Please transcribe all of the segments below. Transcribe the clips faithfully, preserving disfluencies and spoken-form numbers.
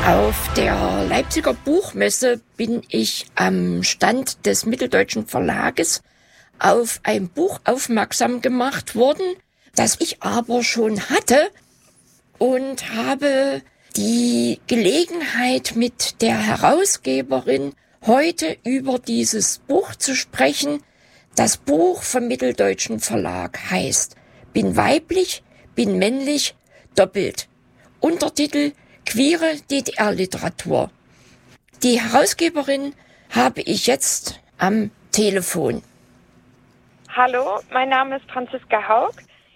Auf der Leipziger Buchmesse bin ich am Stand des Mitteldeutschen Verlages auf ein Buch aufmerksam gemacht worden, das ich aber schon hatte, und habe die Gelegenheit, mit der Herausgeberin heute über dieses Buch zu sprechen. Das Buch vom Mitteldeutschen Verlag heißt Bin weiblich, bin männlich, doppelt. Untertitel Queere D D R-Literatur. Die Herausgeberin habe ich jetzt am Telefon. Hallo, mein Name ist Franziska Haug.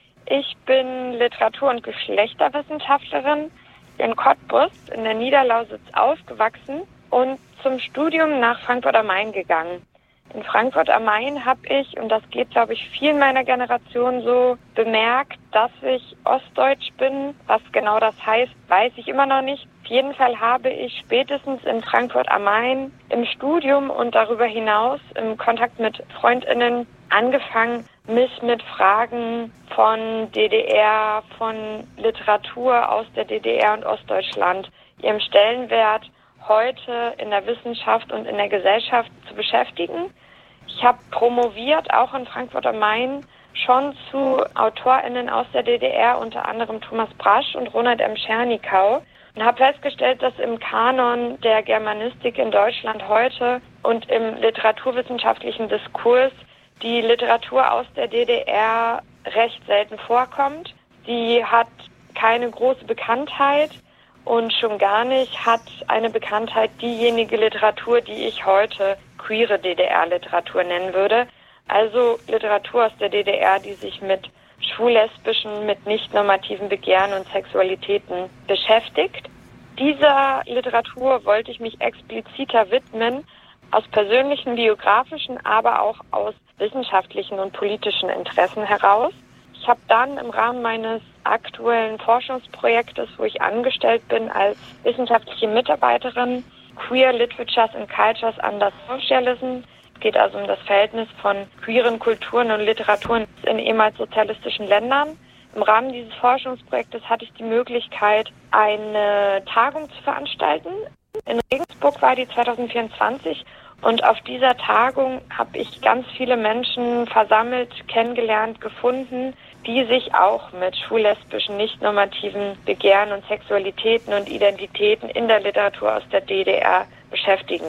Ich bin Literatur- und Geschlechterwissenschaftlerin in Cottbus in der Niederlausitz aufgewachsen und zum Studium nach Frankfurt am Main gegangen. In Frankfurt am Main habe ich, und das geht, glaube ich, vielen meiner Generation so, bemerkt, dass ich ostdeutsch bin. Was genau das heißt, weiß ich immer noch nicht. Auf jeden Fall habe ich spätestens in Frankfurt am Main im Studium und darüber hinaus im Kontakt mit FreundInnen angefangen, mich mit Fragen von D D R, von Literatur aus der D D R und Ostdeutschland, ihrem Stellenwert heute in der Wissenschaft und in der Gesellschaft zu beschäftigen. Ich habe promoviert, auch in Frankfurt am Main, schon zu AutorInnen aus der D D R, unter anderem Thomas Brasch und Ronald M. Schernikau, und habe festgestellt, dass im Kanon der Germanistik in Deutschland heute und im literaturwissenschaftlichen Diskurs die Literatur aus der D D R recht selten vorkommt. Sie hat keine große Bekanntheit. Und schon gar nicht hat eine Bekanntheit diejenige Literatur, die ich heute queere D D R-Literatur nennen würde. Also Literatur aus der D D R, die sich mit schwul-lesbischen, mit nicht-normativen Begehren und Sexualitäten beschäftigt. Dieser Literatur wollte ich mich expliziter widmen, aus persönlichen, biografischen, aber auch aus wissenschaftlichen und politischen Interessen heraus. Ich habe dann im Rahmen meines aktuellen Forschungsprojektes, wo ich angestellt bin als wissenschaftliche Mitarbeiterin, Queer Literatures and Cultures under Socialism. Es geht also um das Verhältnis von queeren Kulturen und Literaturen in ehemals sozialistischen Ländern. Im Rahmen dieses Forschungsprojektes hatte ich die Möglichkeit, eine Tagung zu veranstalten. In Regensburg war die zwanzig vierundzwanzig. Und auf dieser Tagung habe ich ganz viele Menschen versammelt, kennengelernt, gefunden, die sich auch mit schwul-lesbischen, nicht-normativen Begehren und Sexualitäten und Identitäten in der Literatur aus der D D R beschäftigen.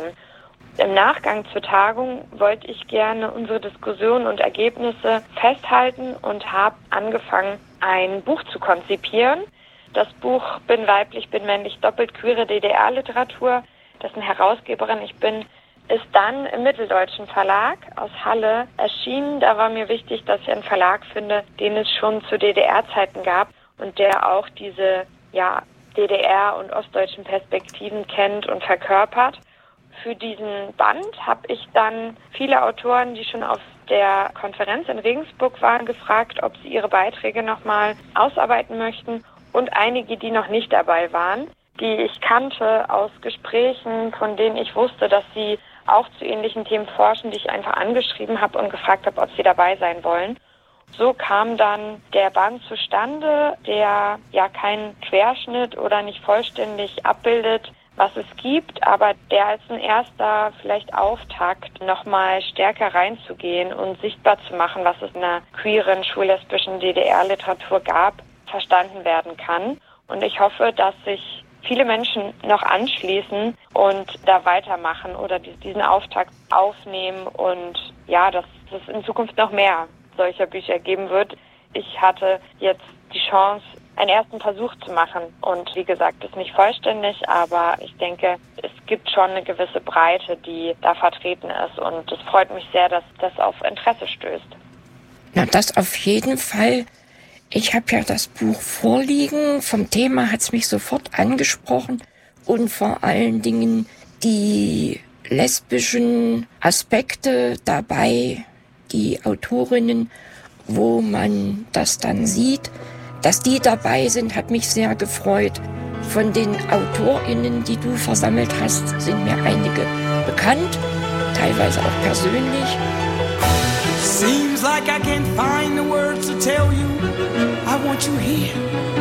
Im Nachgang zur Tagung wollte ich gerne unsere Diskussionen und Ergebnisse festhalten und habe angefangen, ein Buch zu konzipieren. Das Buch Bin weiblich, bin männlich, doppelt queere D D R-Literatur, dessen Herausgeberin ich bin, ist dann im Mitteldeutschen Verlag aus Halle erschienen. Da war mir wichtig, dass ich einen Verlag finde, den es schon zu D D R-Zeiten gab und der auch diese ja, D D R- und ostdeutschen Perspektiven kennt und verkörpert. Für diesen Band habe ich dann viele Autoren, die schon auf der Konferenz in Regensburg waren, gefragt, ob sie ihre Beiträge nochmal ausarbeiten möchten, und einige, die noch nicht dabei waren, die ich kannte aus Gesprächen, von denen ich wusste, dass sie auch zu ähnlichen Themen forschen, die ich einfach angeschrieben habe und gefragt habe, ob sie dabei sein wollen. So kam dann der Band zustande, der ja keinen Querschnitt oder nicht vollständig abbildet, was es gibt, aber der als ein erster vielleicht Auftakt nochmal stärker reinzugehen und sichtbar zu machen, was es in der queeren, schwul-lesbischen D D R-Literatur gab, verstanden werden kann. Und ich hoffe, dass sich viele Menschen noch anschließen und da weitermachen oder diesen Auftakt aufnehmen und ja, dass es in Zukunft noch mehr solcher Bücher geben wird. Ich hatte jetzt die Chance, einen ersten Versuch zu machen und wie gesagt, ist nicht vollständig, aber ich denke, es gibt schon eine gewisse Breite, die da vertreten ist, und es freut mich sehr, dass das auf Interesse stößt. Na, das auf jeden Fall. Ich habe ja das Buch vorliegen. Vom Thema hat es mich sofort angesprochen und vor allen Dingen die lesbischen Aspekte dabei, die Autorinnen, wo man das dann sieht. Dass die dabei sind, hat mich sehr gefreut. Von den AutorInnen, die du versammelt hast, sind mir einige bekannt, teilweise auch persönlich. Seems like I can't find the words to tell you I want you here.